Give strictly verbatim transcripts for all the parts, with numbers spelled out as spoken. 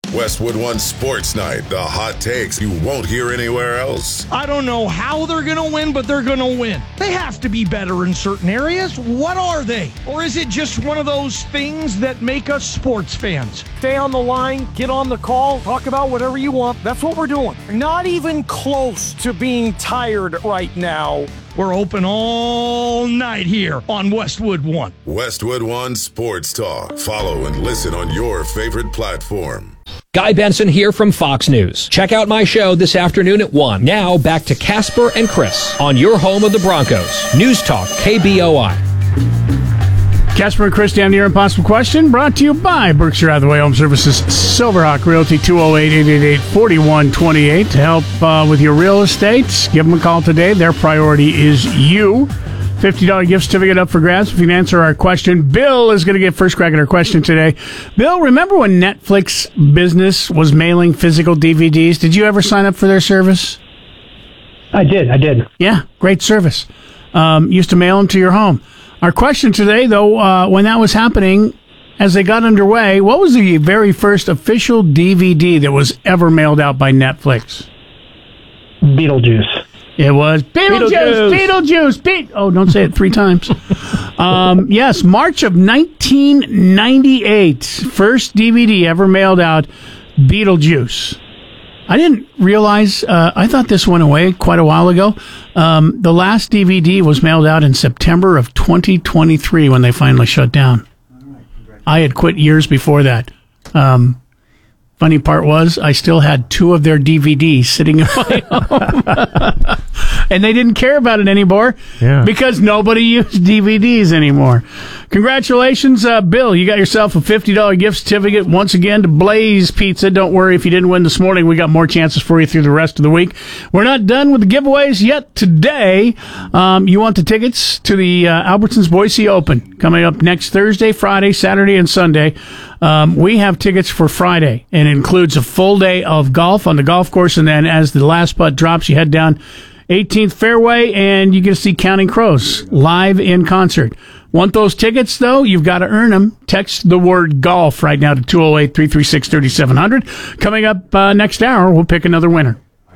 Westwood One Sports Night, the hot takes you won't hear anywhere else. I don't know how they're going to win, but they're going to win. They have to be better in certain areas. What are they? Or is it just one of those things that make us sports fans? Stay on the line, get on the call, talk about whatever you want. That's what we're doing. Not even close to being tired right now. We're open all night here on Westwood One. Westwood One Sports Talk. Follow and listen on your favorite platform. Guy Benson here from Fox News. Check out my show this afternoon at one. Now back to Casper and Chris on your home of the Broncos. News Talk K B O I. Casper and Chris, damn near impossible question, brought to you by Berkshire Hathaway Home Services, Silverhawk Realty, two oh eight, eight eight eight, four one two eight. To help uh, with your real estate, give them a call today. Their priority is you. fifty dollars gift certificate up for grabs if you can answer our question. Bill is going to get first crack at our question today. Bill, remember when Netflix Business was mailing physical D V Ds? Did you ever sign up for their service? I did, I did. Yeah, great service. Um, used to mail them to your home. Our question today, though, uh, when that was happening, as they got underway, what was the very first official D V D that was ever mailed out by Netflix? Beetlejuice. It was Beetlejuice, Beetlejuice, Beet. Oh, don't say it three times. um, yes, March of nineteen ninety-eight, first D V D ever mailed out, Beetlejuice. I didn't realize, uh, I thought this went away quite a while ago. Um, the last D V D was mailed out in September of twenty twenty-three when they finally shut down. I had quit years before that. Um, funny part was, I still had two of their D V Ds sitting in my home. And they didn't care about it anymore yeah. because nobody used D V Ds anymore. Congratulations, uh, Bill. You got yourself a fifty dollars gift certificate once again to Blaze Pizza. Don't worry if you didn't win this morning. We got more chances for you through the rest of the week. We're not done with the giveaways yet today. Um, you want the tickets to the uh, Albertsons Boise Open coming up next Thursday, Friday, Saturday, and Sunday. Um, we have tickets for Friday, and it includes a full day of golf on the golf course, and then as the last putt drops, you head down eighteenth fairway, and you get to see Counting Crows live in concert. Want those tickets, though? You've got to earn them. Text the word golf right now to two oh eight, three three six, three seven zero zero. Coming up uh, next hour, we'll pick another winner.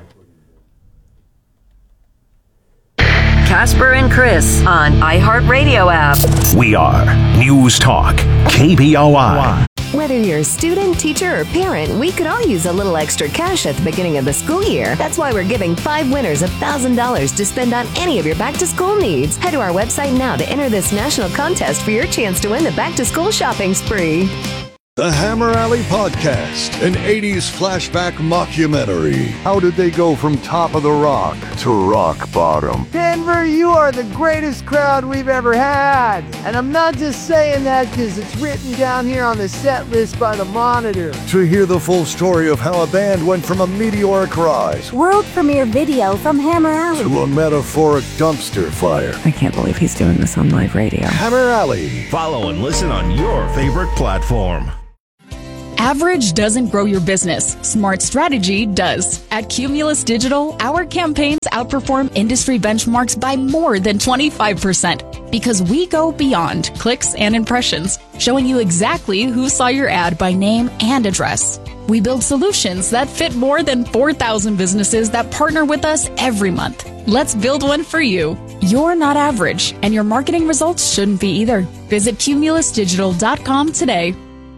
Casper and Chris on iHeartRadio app. We are News Talk K B O I. Whether you're a student, teacher, or parent, we could all use a little extra cash at the beginning of the school year. That's why we're giving five winners one thousand dollars to spend on any of your back-to-school needs. Head to our website now to enter this national contest for your chance to win the back-to-school shopping spree. The Hammer Alley Podcast, an eighties flashback mockumentary. How did they go from top of the rock to rock bottom? Denver, you are the greatest crowd we've ever had. And I'm not just saying that because it's written down here on the set list by the Monitor. To hear the full story of how a band went from a meteoric rise, world premiere video from Hammer Alley, to a metaphoric dumpster fire. I can't believe he's doing this on live radio. Hammer Alley. Follow and listen on your favorite platform. Average doesn't grow your business. Smart strategy does. At Cumulus Digital, our campaigns outperform industry benchmarks by more than twenty-five percent because we go beyond clicks and impressions, showing you exactly who saw your ad by name and address. We build solutions that fit more than four thousand businesses that partner with us every month. Let's build one for you. You're not average, and your marketing results shouldn't be either. Visit cumulus digital dot com today.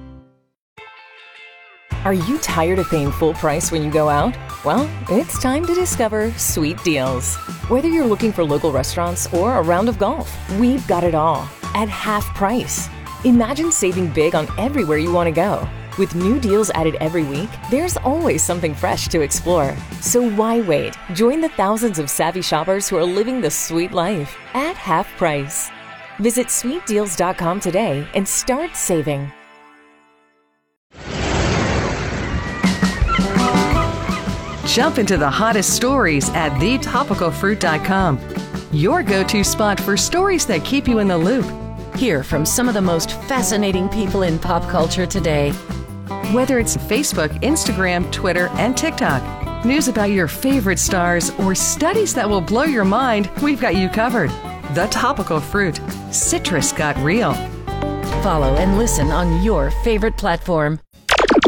Are you tired of paying full price when you go out? Well, it's time to discover Sweet Deals. Whether you're looking for local restaurants or a round of golf, we've got it all at half price. Imagine saving big on everywhere you want to go. With new deals added every week, there's always something fresh to explore. So why wait? Join the thousands of savvy shoppers who are living the sweet life at half price. Visit sweet deals dot com today and start saving. Jump into the hottest stories at the topical fruit dot com. Your go-to spot for stories that keep you in the loop. Hear from some of the most fascinating people in pop culture today. Whether it's Facebook, Instagram, Twitter, and TikTok, news about your favorite stars, or studies that will blow your mind, we've got you covered. The Topical Fruit. Citrus got real. Follow and listen on your favorite platform.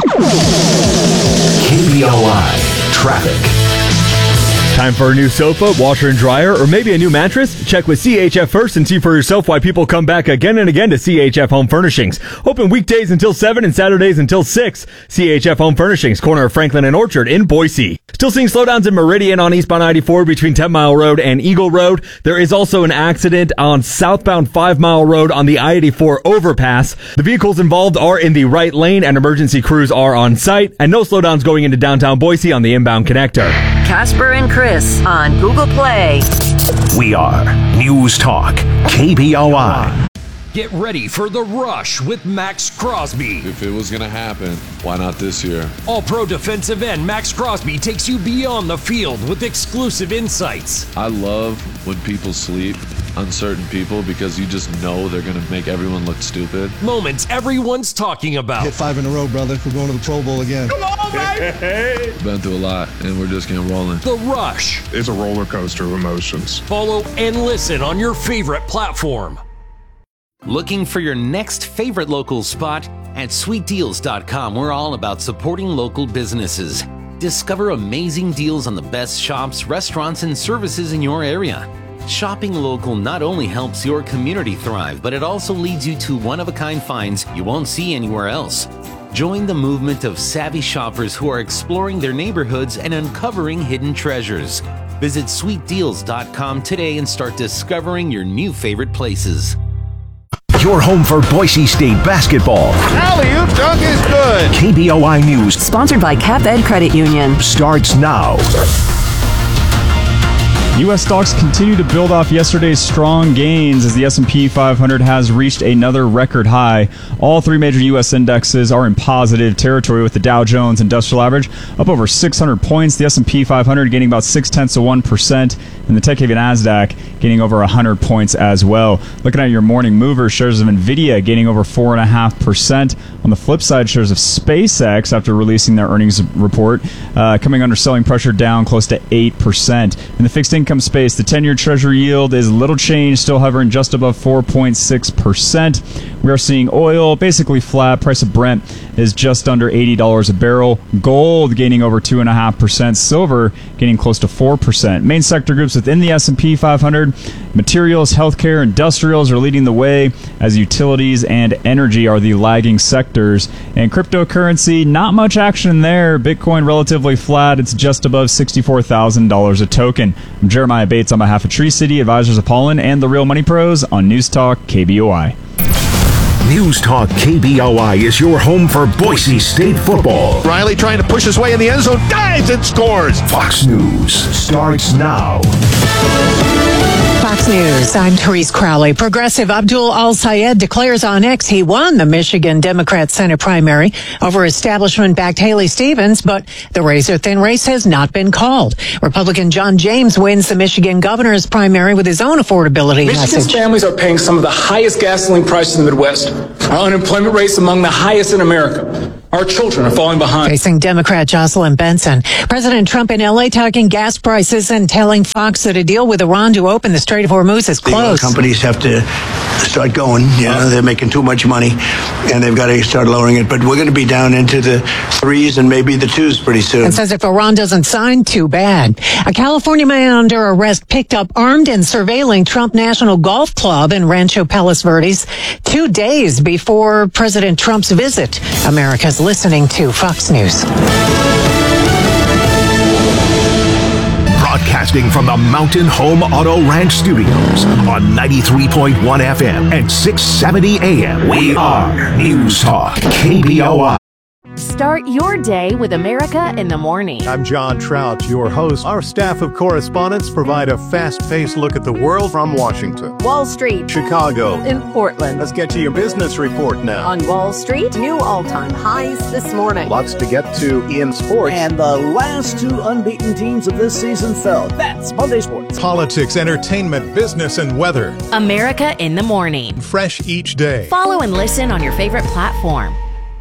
K B O I Traffic. Time for a new sofa, washer and dryer, or maybe a new mattress? Check with C H F first and see for yourself why people come back again and again to C H F Home Furnishings. Open weekdays until seven and Saturdays until six. C H F Home Furnishings, corner of Franklin and Orchard in Boise. Still seeing slowdowns in Meridian on eastbound ninety-four between ten mile Road and Eagle Road. There is also an accident on southbound five mile Road on the I eighty-four overpass. The vehicles involved are in the right lane and emergency crews are on site. And no slowdowns going into downtown Boise on the inbound connector. Casper and Chris on Google Play. We are News Talk K B O I. Get ready for The Rush with Max Crosby. If it was going to happen, why not this year? All-pro defensive end Max Crosby takes you beyond the field with exclusive insights. I love when people sleep, uncertain people, because you just know they're going to make everyone look stupid. Moments everyone's talking about. Hit five in a row, brother. We're going to the Pro Bowl again. Come on, baby! Been through a lot, and we're just getting rolling. The Rush. It's a roller coaster of emotions. Follow and listen on your favorite platform. Looking for your next favorite local spot? At sweet deals dot com, we're all about supporting local businesses. Discover amazing deals on the best shops, restaurants, and services in your area. Shopping local not only helps your community thrive, but it also leads you to one-of-a-kind finds you won't see anywhere else. Join the movement of savvy shoppers who are exploring their neighborhoods and uncovering hidden treasures. Visit sweet deals dot com today and start discovering your new favorite places. Your home for Boise State basketball. Alley-oop dunk is good. K B O I News. Sponsored by Cap Ed Credit Union. Starts now. U S stocks continue to build off yesterday's strong gains as the S and P five hundred has reached another record high. All three major U S indexes are in positive territory, with the Dow Jones Industrial Average up over six hundred points, the S and P five hundred gaining about six tenths of one percent, and the tech-heavy NASDAQ gaining over one hundred points as well. Looking at your morning movers, shares of NVIDIA gaining over four point five percent. On the flip side, shares of SpaceX, after releasing their earnings report, uh, coming under selling pressure, down close to eight percent. In the fixed income space, the ten-year Treasury yield is little change, still hovering just above four point six percent. We are seeing oil basically flat. Price of Brent is just under eighty dollars a barrel. Gold gaining over two point five percent. Silver gaining close to four percent. Main sector groups within the S and P five hundred, materials, healthcare, industrials are leading the way, as utilities and energy are the lagging sectors. And cryptocurrency, not much action there. Bitcoin relatively flat. It's just above sixty-four thousand dollars a token. I'm Jeremiah Bates on behalf of Tree City Advisors of Pollen and the Real Money Pros on News Talk K B O I. News Talk K B O I is your home for Boise State football. Riley trying to push his way in the end zone, dives and scores. Fox News starts now. Fox News, I'm Therese Crowley. Progressive Abdul Al-Sayed declares on X he won the Michigan Democrat Senate primary over establishment-backed Haley Stevens, but the razor-thin race has not been called. Republican John James wins the Michigan governor's primary with his own affordability Michigan's message. families are paying some of the highest gasoline prices in the Midwest. Our unemployment rate's among the highest in America. Our children are falling behind. Facing Democrat Jocelyn Benson. President Trump in L A talking gas prices and telling Fox that a deal with Iran to open the Strait of Hormuz is The oil close. companies have to start going. You know, they're making too much money, and they've got to start lowering it. But we're going to be down into the threes and maybe the twos pretty soon. And says if Iran doesn't sign, too bad. A California man under arrest picked up armed and surveilling Trump National Golf Club in Rancho Palos Verdes two days before President Trump's visit. America's listening to Fox News. Broadcasting from the Mountain Home Auto Ranch Studios on ninety-three point one F M and six seventy A M. We are News Talk K B O I. Start your day with America in the Morning. I'm John Trout, your host. Our staff of correspondents provide a fast-paced look at the world from Washington, Wall Street, Chicago, in Portland. Let's get to your business report now. On Wall Street, new all-time highs this morning. Lots to get to in sports. And the last two unbeaten teams of this season fell. That's Monday Sports. Politics, entertainment, business, and weather. America in the Morning. Fresh each day. Follow and listen on your favorite platform.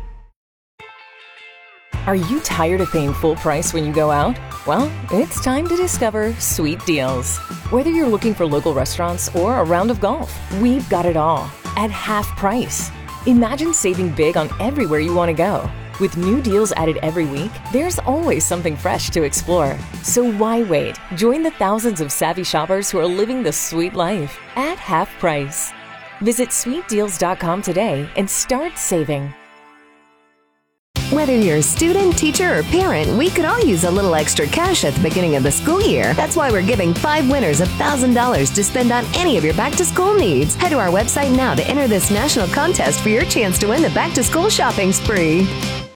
Are you tired of paying full price when you go out? Well, it's time to discover Sweet Deals. Whether you're looking for local restaurants or a round of golf, we've got it all at half price. Imagine saving big on everywhere you want to go. With new deals added every week, there's always something fresh to explore. So why wait? Join the thousands of savvy shoppers who are living the sweet life at half price. Visit sweet deals dot com today and start saving. Whether you're a student, teacher, or parent, we could all use a little extra cash at the beginning of the school year. That's why we're giving five winners one thousand dollars to spend on any of your back-to-school needs. Head to our website now to enter this national contest for your chance to win the back-to-school shopping spree.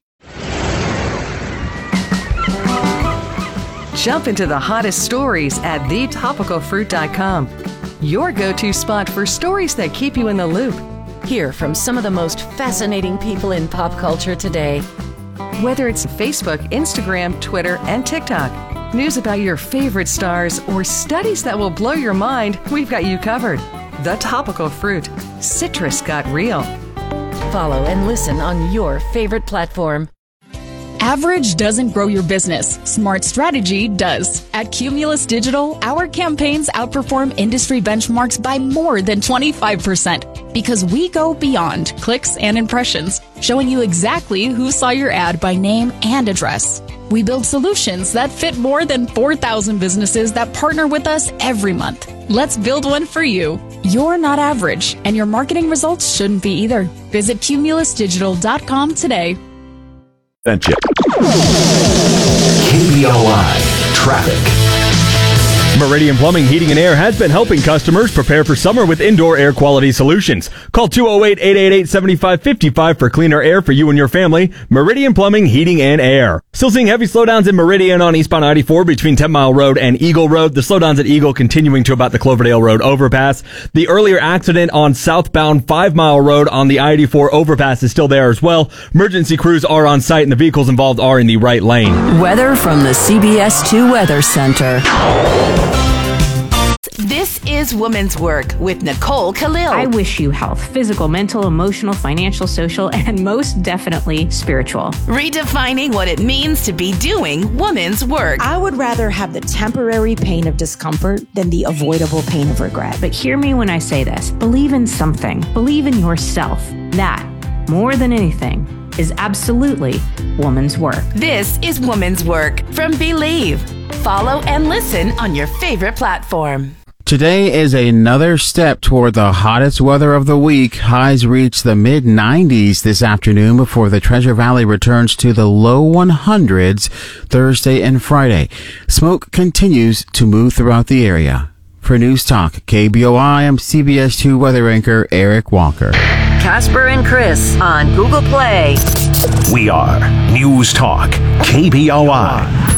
Jump into the hottest stories at the topical fruit dot com. Your go-to spot for stories that keep you in the loop. Hear from some of the most fascinating people in pop culture today. Whether it's Facebook, Instagram, Twitter, and TikTok, news about your favorite stars, or studies that will blow your mind, we've got you covered. The Topical Fruit. Citrus got real. Follow and listen on your favorite platform. Average doesn't grow your business. Smart strategy does. At Cumulus Digital, our campaigns outperform industry benchmarks by more than twenty-five percent because we go beyond clicks and impressions, showing you exactly who saw your ad by name and address. We build solutions that fit more than four thousand businesses that partner with us every month. Let's build one for you. You're not average, and your marketing results shouldn't be either. Visit cumulus digital dot com today. K B O I Traffic. Meridian Plumbing, Heating and Air has been helping customers prepare for summer with indoor air quality solutions. Call two oh eight, eight eight eight, seven five five five for cleaner air for you and your family. Meridian Plumbing, Heating and Air. Still seeing heavy slowdowns in Meridian on eastbound ninety-four between ten mile Road and Eagle Road. The slowdowns at Eagle continuing to about the Cloverdale Road overpass. The earlier accident on southbound five mile Road on the I eighty-four overpass is still there as well. Emergency crews are on site and the vehicles involved are in the right lane. Weather from the C B S two Weather Center. This is Women's Work with Nicole Khalil. I wish you health, physical, mental, emotional, financial, social, and most definitely spiritual. Redefining what it means to be doing women's work. I would rather have the temporary pain of discomfort than the avoidable pain of regret. But hear me when I say this. Believe in something. Believe in yourself. That, more than anything, is absolutely woman's work. This is Woman's Work from Believe. Follow and listen on your favorite platform. Today is another step toward the hottest weather of the week. Highs reach the mid nineties this afternoon before the Treasure Valley returns to the low one hundreds Thursday and Friday. Smoke continues to move throughout the area. For News Talk K B O I, I'm C B S two weather anchor Eric Walker. Casper and Chris on Google Play. We are News Talk K B O I.